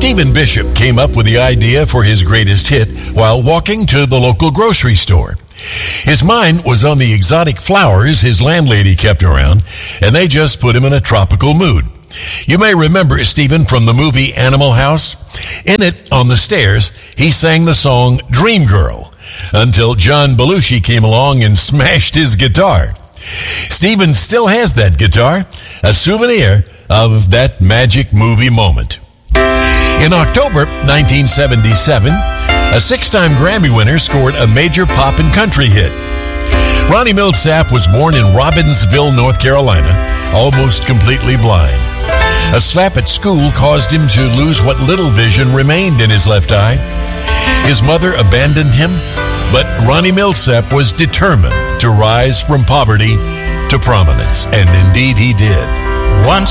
Stephen Bishop came up with the idea for his greatest hit while walking to the local grocery store. His mind was on the exotic flowers his landlady kept around, and they just put him in a tropical mood. You may remember Stephen from the movie Animal House. In it, on the stairs, he sang the song Dream Girl until John Belushi came along and smashed his guitar. Stephen still has that guitar, a souvenir of that magic movie moment. In October 1977, a 6-time Grammy winner scored a major pop and country hit. Ronnie Milsap was born in Robbinsville, North Carolina, almost completely blind. A slap at school caused him to lose what little vision remained in his left eye. His mother abandoned him, but Ronnie Milsap was determined to rise from poverty to prominence, and indeed he did. Once